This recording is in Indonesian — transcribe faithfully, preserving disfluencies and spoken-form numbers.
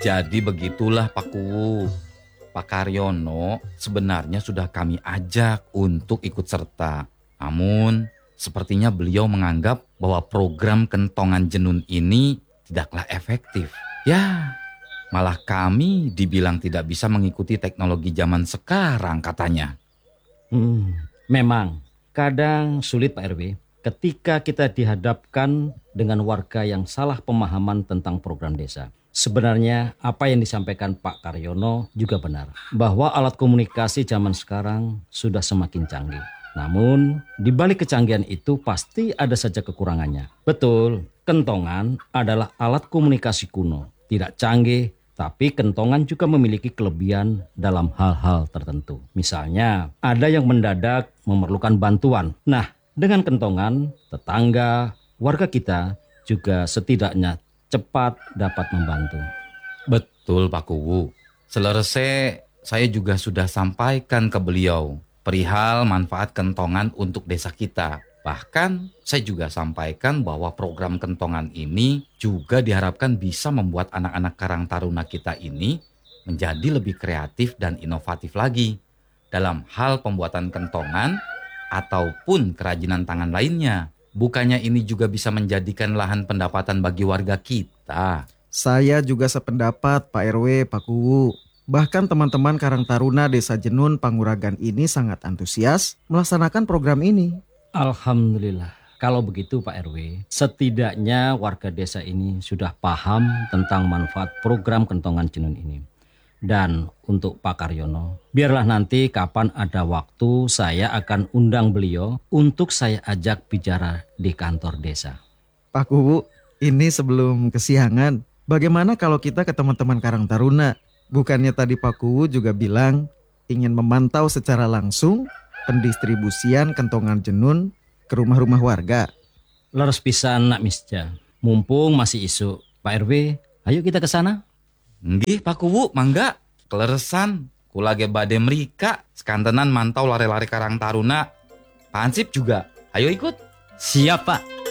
Jadi begitulah Pak Kuwu. Pak Karyono sebenarnya sudah kami ajak untuk ikut serta. Namun sepertinya beliau menganggap bahwa program kentongan jenun ini tidaklah efektif. Ya, malah kami dibilang tidak bisa mengikuti teknologi zaman sekarang katanya. Hmm, memang kadang sulit Pak R W ketika kita dihadapkan dengan warga yang salah pemahaman tentang program desa. Sebenarnya apa yang disampaikan Pak Karyono juga benar, bahwa alat komunikasi zaman sekarang sudah semakin canggih. Namun di balik kecanggihan itu pasti ada saja kekurangannya. Betul, kentongan adalah alat komunikasi kuno, tidak canggih, tapi kentongan juga memiliki kelebihan dalam hal-hal tertentu. Misalnya ada yang mendadak memerlukan bantuan. Nah, dengan kentongan, tetangga, warga kita juga setidaknya cepat dapat membantu. Betul Pak Kuwu. Selesai saya juga sudah sampaikan ke beliau perihal manfaat kentongan untuk desa kita. Bahkan saya juga sampaikan bahwa program kentongan ini juga diharapkan bisa membuat anak-anak Karang Taruna kita ini menjadi lebih kreatif dan inovatif lagi dalam hal pembuatan kentongan ataupun kerajinan tangan lainnya. Bukannya ini juga bisa menjadikan lahan pendapatan bagi warga kita? Saya juga sependapat Pak R W, Pak Kuwu. Bahkan teman-teman Karang Taruna Desa Jenun Panguragan ini sangat antusias melaksanakan program ini. Alhamdulillah. Kalau begitu Pak R W, setidaknya warga desa ini sudah paham tentang manfaat program kentongan jenun ini. Dan untuk Pak Karyono, biarlah nanti kapan ada waktu saya akan undang beliau untuk saya ajak bicara di kantor desa. Pak Kuwu, ini sebelum kesiangan, bagaimana kalau kita ke teman-teman Karang Taruna? Bukannya tadi Pak Kuwu juga bilang ingin memantau secara langsung pendistribusian kentongan jenun ke rumah-rumah warga. Leres pisan nak misja, mumpung masih isu. Pak R W, ayo kita ke sana. Nggih Pak Kuwu, mangga. Keleresan, kulage bade merika, sekantenan mantau lari-lari Karang Taruna. Pak Ansip juga, ayo ikut. Siap Pak.